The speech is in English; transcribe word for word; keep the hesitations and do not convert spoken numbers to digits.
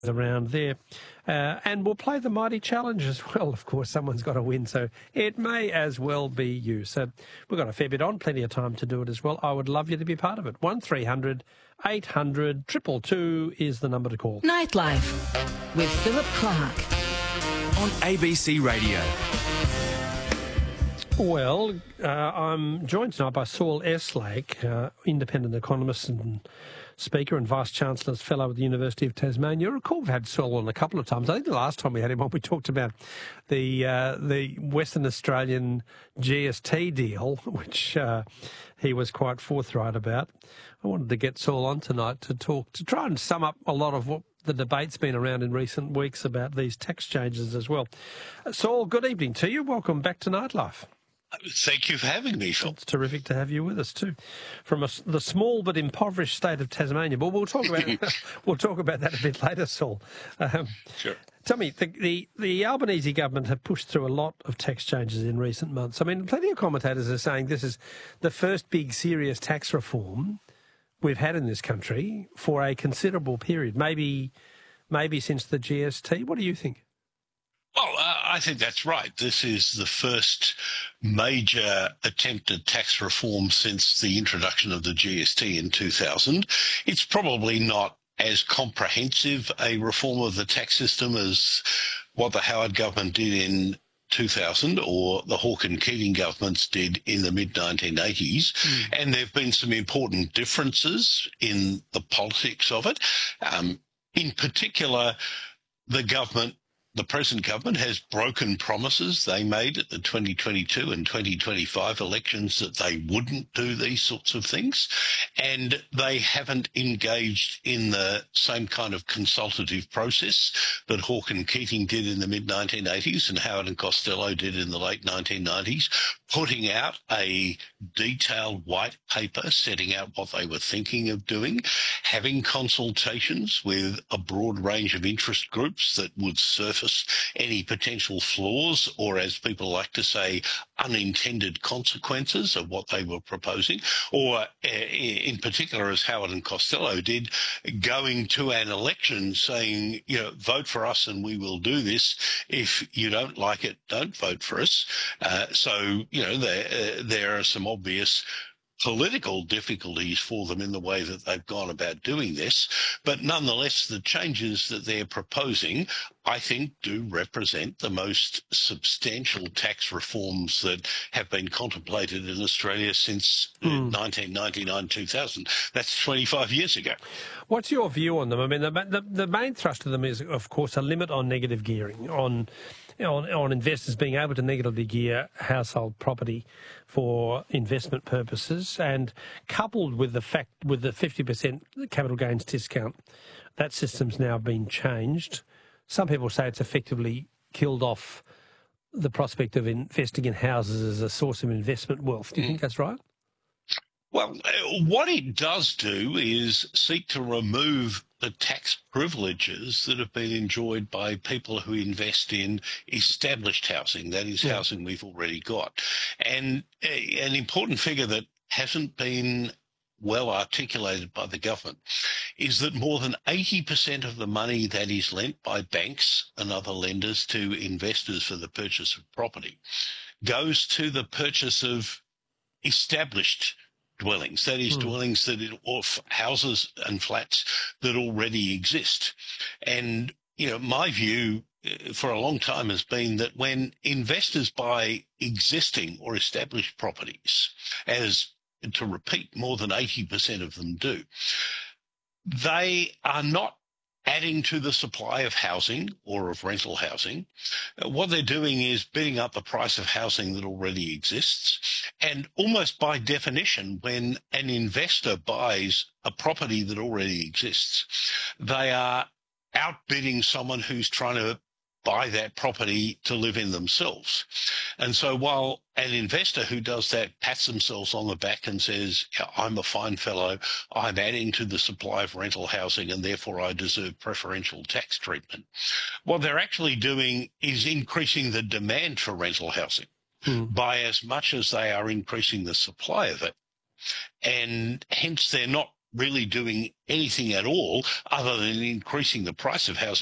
around there. Uh, and we'll play the Mighty Challenge as well. Of course, someone's got to win, so it may as well be you. So we've got a fair bit on, plenty of time to do it as well. I would love you to be part of it. one three hundred eight hundred two two two is the number to call. Nightlife with Philip Clark on A B C Radio. Well, uh, I'm joined tonight by Saul Eslake, uh, independent economist and speaker and Vice-Chancellor's Fellow at the University of Tasmania. You recall we've had Saul on a couple of times. I think the last time we had him on, we talked about the uh, the Western Australian G S T deal, which uh, he was quite forthright about. I wanted to get Saul on tonight to talk, to try and sum up a lot of what the debate's been around in recent weeks about these tax changes as well. Uh, Saul, good evening to you. Welcome back to Nightlife. Thank you for having me, Phil. It's terrific to have you with us too, from a, the small but impoverished state of Tasmania. But we'll talk about we'll talk about that a bit later, Saul. Um, sure. Tell me, the, the the Albanese government have pushed through a lot of tax changes in recent months. I mean, plenty of commentators are saying this is the first big serious tax reform we've had in this country for a considerable period, maybe maybe since the G S T. What do you think? Well, uh, I think that's right. This is the first major attempt at tax reform since the introduction of the G S T in two thousand. It's probably not as comprehensive a reform of the tax system as what the Howard government did in two thousand or the Hawke and Keating governments did in the mid nineteen eighties. Mm. And there have been some important differences in the politics of it. Um, in particular, the government The present government has broken promises they made at the twenty twenty-two and twenty twenty-five elections that they wouldn't do these sorts of things, and they haven't engaged in the same kind of consultative process that Hawke and Keating did in the mid nineteen eighties and Howard and Costello did in the late nineteen nineties, putting out a detailed white paper setting out what they were thinking of doing, having consultations with a broad range of interest groups that would surface any potential flaws, or as people like to say, unintended consequences of what they were proposing, or uh, in particular, as Howard and Costello did, going to an election saying, you know, vote for us and we will do this. If you don't like it, don't vote for us. Uh, so, you know, there, uh, there are some obvious political difficulties for them in the way that they've gone about doing this. But nonetheless, the changes that they're proposing, I think, do represent the most substantial tax reforms that have been contemplated in Australia since mm. nineteen ninety-nine two thousand. That's twenty-five years ago. What's your view on them? I mean, the, the, the main thrust of them is, of course, a limit on negative gearing, on On, on investors being able to negatively gear household property for investment purposes, and coupled with the fact with the fifty percent capital gains discount, that system's now been changed. Some people say it's effectively killed off the prospect of investing in houses as a source of investment wealth. Do you mm. think that's right? Well, what it does do is seek to remove the tax privileges that have been enjoyed by people who invest in established housing, that is yeah. housing we've already got. And a, an important figure that hasn't been well articulated by the government is that more than eighty percent of the money that is lent by banks and other lenders to investors for the purchase of property goes to the purchase of established dwellings, that is, mm. dwellings that it, or houses and flats that already exist. And, you know, my view for a long time has been that when investors buy existing or established properties, as to repeat, more than eighty percent of them do, they are not adding to the supply of housing or of rental housing. What they're doing is bidding up the price of housing that already exists. And almost by definition, when an investor buys a property that already exists, they are outbidding someone who's trying to buy that property to live in themselves. And so while an investor who does that pats themselves on the back and says, yeah, I'm a fine fellow, I'm adding to the supply of rental housing and therefore I deserve preferential tax treatment, what they're actually doing is increasing the demand for rental housing hmm. by as much as they are increasing the supply of it. And hence they're not really doing anything at all other than increasing the price of housing